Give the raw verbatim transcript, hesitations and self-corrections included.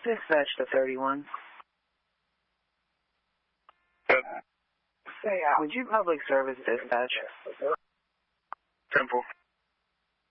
Dispatch to thirty-one. Yep. Would you public service dispatch? Temple.